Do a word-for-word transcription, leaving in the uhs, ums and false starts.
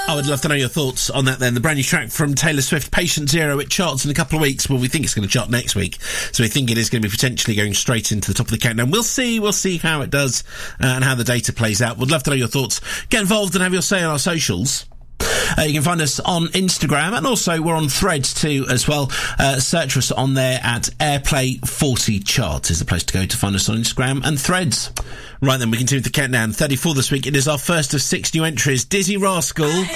I would love to know your thoughts on that then. The brand new track from Taylor Swift, Patient Zero. It charts in a couple of weeks. Well, we think it's going to chart next week. So we think it is going to be potentially going straight into the top of the countdown. We'll see. We'll see how it does uh, and how the data plays out. We'd love to know your thoughts. Get involved and have your say on our socials. Uh, you can find us on Instagram, and also we're on Threads too as well. Uh, search us on there at Airplay forty Charts is the place to go to find us on Instagram and Threads. Right then, we continue with the countdown. thirty-four this week. It is our first of six new entries. Dizzy Rascal.